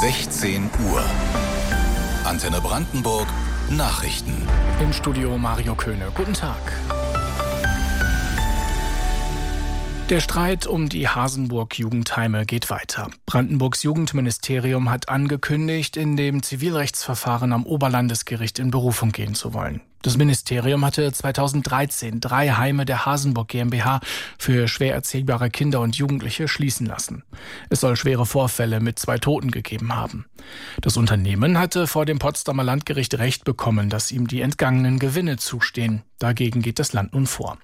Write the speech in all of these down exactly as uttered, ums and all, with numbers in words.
sechzehn Uhr. Antenne Brandenburg Nachrichten. Im Studio Mario Köhne. Guten Tag. Der Streit um die Hasenburg-Jugendheime geht weiter. Brandenburgs Jugendministerium hat angekündigt, in dem Zivilrechtsverfahren am Oberlandesgericht in Berufung gehen zu wollen. Das Ministerium hatte zweitausenddreizehn drei Heime der Hasenburg GmbH für schwer erziehbare Kinder und Jugendliche schließen lassen. Es soll schwere Vorfälle mit zwei Toten gegeben haben. Das Unternehmen hatte vor dem Potsdamer Landgericht Recht bekommen, dass ihm die entgangenen Gewinne zustehen. Dagegen geht das Land nun vor.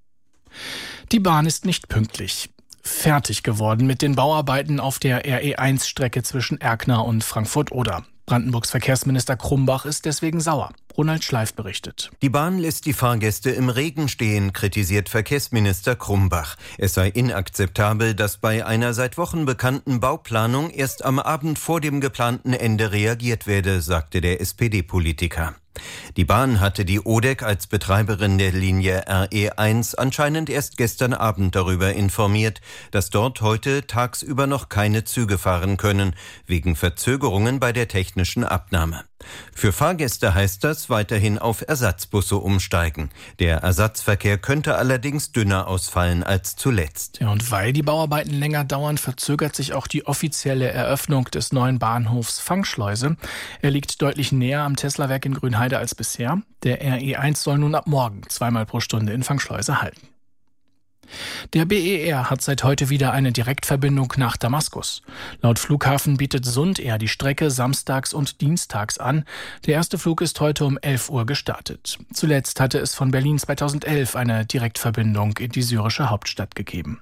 Die Bahn ist nicht pünktlich. Fertig geworden mit den Bauarbeiten auf der R E eins Strecke zwischen Erkner und Frankfurt-Oder. Brandenburgs Verkehrsminister Krumbach ist deswegen sauer. Ronald Schleif berichtet. Die Bahn lässt die Fahrgäste im Regen stehen, kritisiert Verkehrsminister Krumbach. Es sei inakzeptabel, dass bei einer seit Wochen bekannten Bauplanung erst am Abend vor dem geplanten Ende reagiert werde, sagte der S P D-Politiker. Die Bahn hatte die O D E C als Betreiberin der Linie R E eins anscheinend erst gestern Abend darüber informiert, dass dort heute tagsüber noch keine Züge fahren können, wegen Verzögerungen bei der technischen Abnahme. Für Fahrgäste heißt das weiterhin auf Ersatzbusse umsteigen. Der Ersatzverkehr könnte allerdings dünner ausfallen als zuletzt. Ja, und weil die Bauarbeiten länger dauern, verzögert sich auch die offizielle Eröffnung des neuen Bahnhofs Fangschleuse. Er liegt deutlich näher am Teslawerk in Grünheide als bisher. Der R E eins soll nun ab morgen zweimal pro Stunde in Fangschleuse halten. Der B E R hat seit heute wieder eine Direktverbindung nach Damaskus. Laut Flughafen bietet Sund Air die Strecke samstags und dienstags an. Der erste Flug ist heute um elf Uhr gestartet. Zuletzt hatte es von Berlin zweitausendelf eine Direktverbindung in die syrische Hauptstadt gegeben.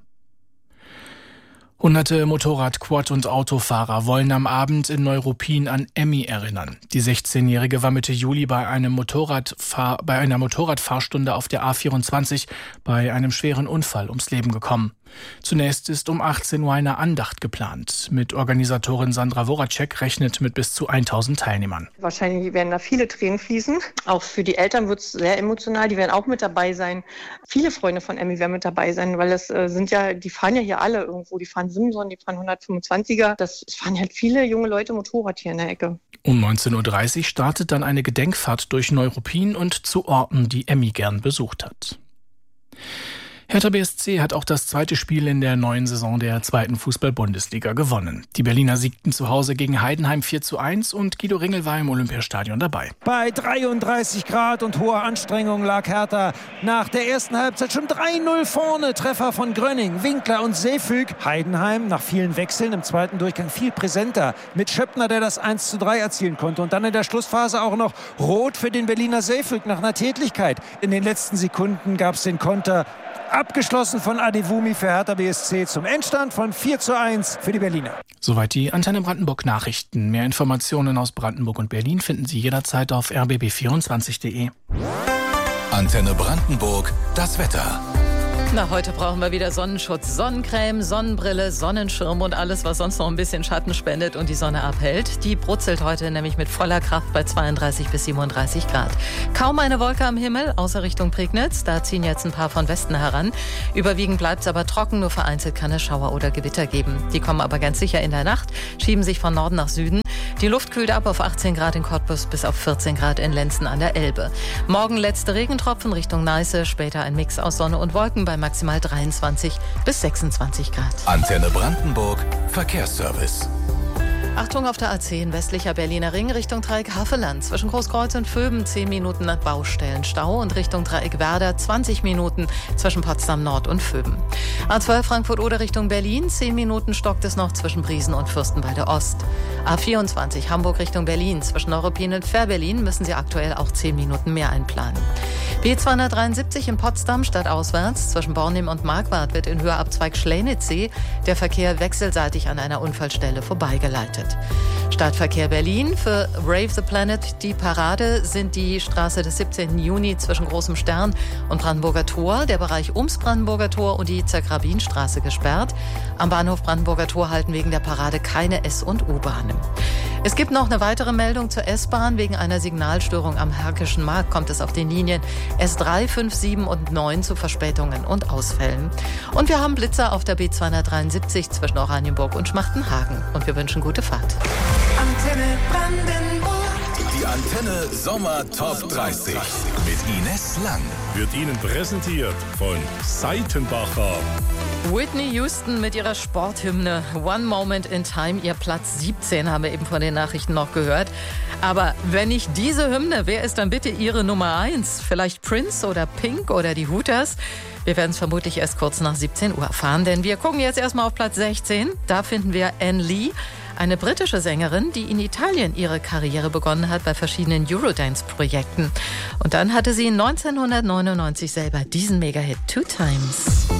Hunderte Motorrad-, Quad- und Autofahrer wollen am Abend in Neuruppin an Emmy erinnern. Die sechzehnjährige war Mitte Juli bei, einem Motorradfahr- bei einer Motorradfahrstunde auf der A vierundzwanzig bei einem schweren Unfall ums Leben gekommen. Zunächst ist um achtzehn Uhr eine Andacht geplant. Mit Organisatorin Sandra Woracek rechnet mit bis zu tausend Teilnehmern. Wahrscheinlich werden da viele Tränen fließen. Auch für die Eltern wird es sehr emotional. Die werden auch mit dabei sein. Viele Freunde von Emmy werden mit dabei sein, weil es äh, sind ja, die fahren ja hier alle irgendwo. Die fahren Simson, die fahren hundertfünfundzwanziger. Das fahren halt viele junge Leute Motorrad hier in der Ecke. Um neunzehn Uhr dreißig startet dann eine Gedenkfahrt durch Neuruppin und zu Orten, die Emmy gern besucht hat. Hertha B S C hat auch das zweite Spiel in der neuen Saison der zweiten Fußball-Bundesliga gewonnen. Die Berliner siegten zu Hause gegen Heidenheim vier zu eins und Guido Ringel war im Olympiastadion dabei. Bei dreiunddreißig Grad und hoher Anstrengung lag Hertha nach der ersten Halbzeit schon drei null vorne. Treffer von Grönning, Winkler und Seefüg. Heidenheim nach vielen Wechseln im zweiten Durchgang viel präsenter. Mit Schöppner, der das eins zu drei erzielen konnte. Und dann in der Schlussphase auch noch Rot für den Berliner Seefüg nach einer Tätlichkeit. In den letzten Sekunden gab es den Konter. Abgeschlossen von Adewumi für Hertha B S C zum Endstand von vier zu eins für die Berliner. Soweit die Antenne Brandenburg Nachrichten. Mehr Informationen aus Brandenburg und Berlin finden Sie jederzeit auf r b b vierundzwanzig punkt de. Antenne Brandenburg, das Wetter. Na, heute brauchen wir wieder Sonnenschutz, Sonnencreme, Sonnenbrille, Sonnenschirm und alles, was sonst noch ein bisschen Schatten spendet und die Sonne abhält. Die brutzelt heute nämlich mit voller Kraft bei zweiunddreißig bis siebenunddreißig Grad. Kaum eine Wolke am Himmel, außer Richtung Prignitz. Da ziehen jetzt ein paar von Westen heran. Überwiegend bleibt es aber trocken, nur vereinzelt kann es Schauer oder Gewitter geben. Die kommen aber ganz sicher in der Nacht, schieben sich von Norden nach Süden. Die Luft kühlt ab auf achtzehn Grad in Cottbus bis auf vierzehn Grad in Lenzen an der Elbe. Morgen letzte Regentropfen Richtung Neiße, später ein Mix aus Sonne und Wolken bei maximal dreiundzwanzig bis sechsundzwanzig Grad. Antenne Brandenburg, Verkehrsservice. Achtung auf der A zehn, westlicher Berliner Ring Richtung Dreieck Havelland. Zwischen Großkreuz und Vöben zehn Minuten Baustellenstau und Richtung Dreieck Werder zwanzig Minuten zwischen Potsdam Nord und Vöben. A zwölf Frankfurt-Oder Richtung Berlin, zehn Minuten stockt es noch zwischen Briesen und Fürstenwalde Ost. A vierundzwanzig Hamburg Richtung Berlin, zwischen Neuruppin und Fähr-Berlin müssen Sie aktuell auch zehn Minuten mehr einplanen. B zweihundertdreiundsiebzig in Potsdam stadtauswärts, zwischen Bornim und Marquardt wird in Höheabzweig Schlenitzsee der Verkehr wechselseitig an einer Unfallstelle vorbeigeleitet. Stadtverkehr Berlin. Für Rave the Planet die Parade sind die Straße des siebzehnten Juni zwischen Großem Stern und Brandenburger Tor, der Bereich ums Brandenburger Tor und die Zergrabinstraße gesperrt. Am Bahnhof Brandenburger Tor halten wegen der Parade keine S- und U-Bahnen. Es gibt noch eine weitere Meldung zur S-Bahn. Wegen einer Signalstörung am Herkischen Markt kommt es auf den Linien S drei, fünf, sieben und neun zu Verspätungen und Ausfällen. Und wir haben Blitzer auf der B zweihundertdreiundsiebzig zwischen Oranienburg und Schmachtenhagen. Und wir wünschen gute Fahrt. Antenne Brandenburg. Die Antenne Sommer Top dreißig mit Ines Lang. Wird Ihnen präsentiert von Seitenbacher. Whitney Houston mit ihrer Sporthymne One Moment in Time, ihr Platz siebzehn, haben wir eben von den Nachrichten noch gehört. Aber wenn nicht diese Hymne, wer ist dann bitte Ihre Nummer eins? Vielleicht Prince oder Pink oder die Hooters? Wir werden es vermutlich erst kurz nach siebzehn Uhr erfahren, denn wir gucken jetzt erstmal auf Platz sechzehn. Da finden wir Anne Lee, eine britische Sängerin, die in Italien ihre Karriere begonnen hat bei verschiedenen Eurodance-Projekten. Und dann hatte sie neunzehnhundertneunundneunzig selber diesen Mega-Hit Two Times.